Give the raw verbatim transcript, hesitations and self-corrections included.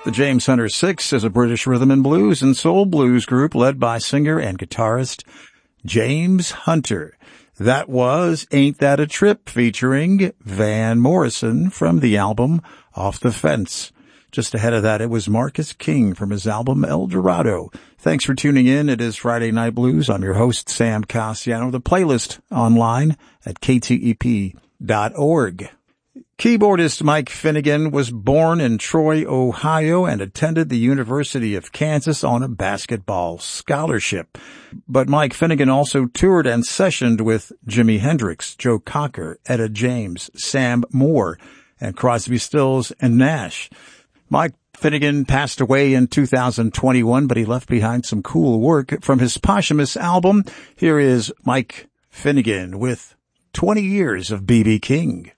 The James Hunter Six is a British rhythm and blues and soul blues group led by singer and guitarist James Hunter. That was Ain't That a Trip featuring Van Morrison from the album Off the Fence. Just ahead of that, it was Marcus King from his album El Dorado. Thanks for tuning in. It is Friday Night Blues. I'm your host, Sam Cassiano. The playlist online at K T E P dot org. Keyboardist Mike Finnegan was born in Troy, Ohio, and attended the University of Kansas on a basketball scholarship. But Mike Finnegan also toured and sessioned with Jimi Hendrix, Joe Cocker, Etta James, Sam Moore, and Crosby, Stills and Nash. Mike Finnegan passed away in two thousand twenty-one, but he left behind some cool work. From his posthumous album, here is Mike Finnegan with twenty years of B B King.